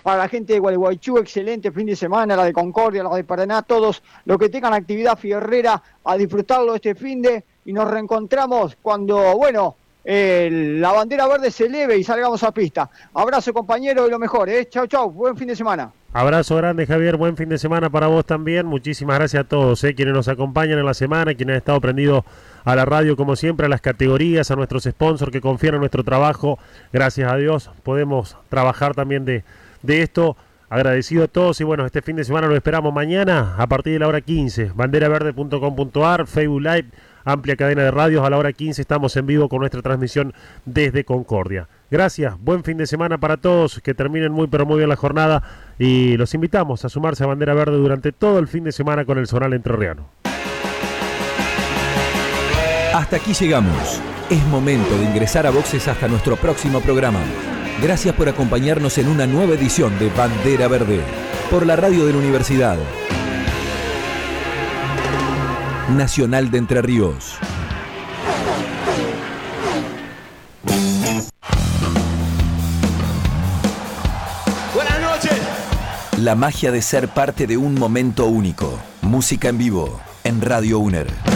para la gente de Gualeguaychú, excelente fin de semana, la de Concordia, la de Paraná, todos los que tengan actividad fierrera, a disfrutarlo este fin de, y nos reencontramos cuando, bueno, la bandera verde se eleve y salgamos a pista. Abrazo, compañero, y lo mejor, Chau, chau, buen fin de semana. Abrazo grande, Javier, buen fin de semana para vos también. Muchísimas gracias a todos, quienes nos acompañan en la semana, quienes han estado prendidos a la radio como siempre, a las categorías, a nuestros sponsors que confían en nuestro trabajo. Gracias a Dios podemos trabajar también de esto. Agradecido a todos y bueno, este fin de semana lo esperamos mañana a partir de la hora 15. Banderaverde.com.ar, Facebook Live, amplia cadena de radios. A la hora 15 estamos en vivo con nuestra transmisión desde Concordia. Gracias, buen fin de semana para todos, que terminen muy pero muy bien la jornada y los invitamos a sumarse a Bandera Verde durante todo el fin de semana con el Zonal Entrerriano. Hasta aquí llegamos. Es momento de ingresar a boxes hasta nuestro próximo programa. Gracias por acompañarnos en una nueva edición de Bandera Verde, por la radio de la Universidad Nacional de Entre Ríos. Buenas noches. La magia de ser parte de un momento único. Música en vivo en Radio UNER.